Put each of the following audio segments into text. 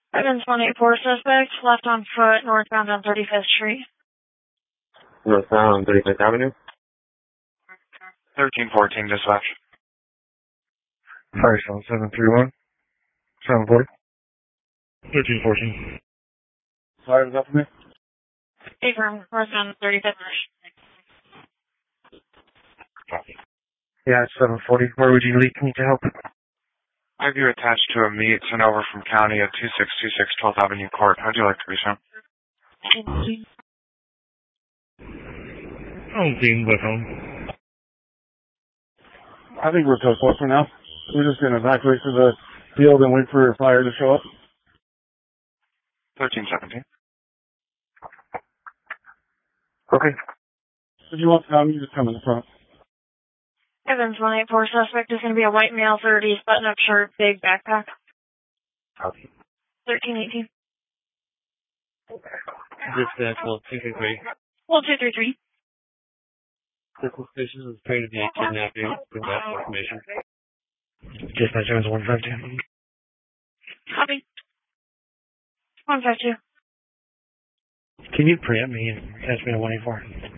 Evans 184 suspect, left on foot, northbound on 35th Street. Northbound on 35th Avenue? 1314 dispatch. Firestone 731. 740. 1314. Sorry, was that for me? Affirm, northbound 35th Street. Copy. Yeah, it's 740. Where would you need to help? I have you attached to a meet sent over from county at 2626 12th Avenue Court. How'd you like to be sent? Home team, but home. I think we're so close for now. We're just going to evacuate to the field and wait for fire to show up. 1317. Okay. If you want to come, you just come in the front. Evans 184 suspect is going to be a white male, 30s, button-up shirt, big backpack. Copy. 1318. Dispatch 1233. 1233. The suspicion is appeared to be kidnapping with that information. Dispatch Evans 152. Copy. 152. Can you preempt me and attach me to 184?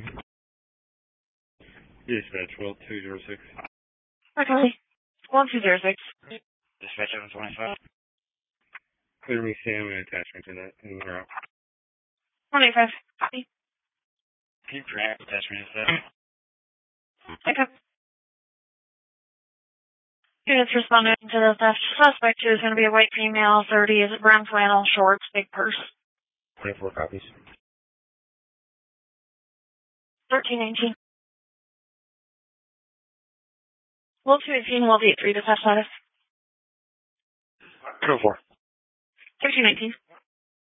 Dispatch 12206. Okay. 1206. Dispatch 725. Clear me Sam and attachment to that, and we're out. 185. Copy. Can you track attachment to that? Okay. Units responding to the theft. Suspect is going to be a white female, 30s, brown flannel, shorts, big purse. 24 copies. 1318. Wolf 218, Wolf 83, dispatch status. 204. 1319.